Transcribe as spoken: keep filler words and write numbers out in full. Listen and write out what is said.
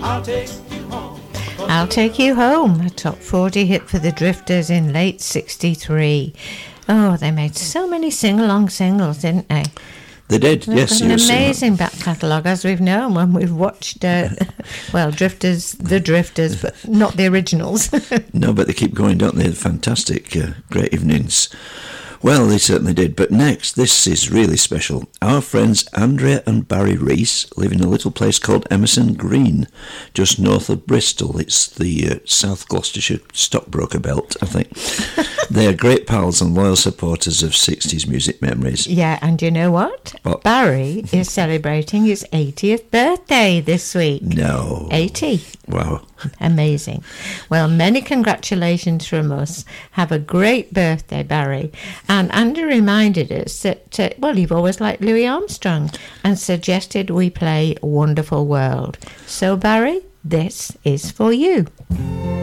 I'll take you home. I'll Take You Home, a top forty hit for the Drifters in late sixty-three. Oh, they made so many sing-along singles, didn't they? They did, They've yes. got an amazing back catalogue, as we've known when we've watched, uh, well, Drifters, the Drifters, but not the originals. No, but they keep going, don't they? Fantastic, uh, great evenings. Well, they certainly did. But next, this is really special. Our friends Andrea and Barry Reese live in a little place called Emerson Green, just north of Bristol. It's the uh, South Gloucestershire stockbroker belt, I think. They are great pals and loyal supporters of sixties music memories. Yeah, and you know what? What? Barry is celebrating his eightieth birthday this week. No. eighty. Wow. Amazing. Well, many congratulations from us. Have a great birthday, Barry. And Andy reminded us that, uh, well, you've always liked Louis Armstrong and suggested we play Wonderful World. So, Barry, this is for you.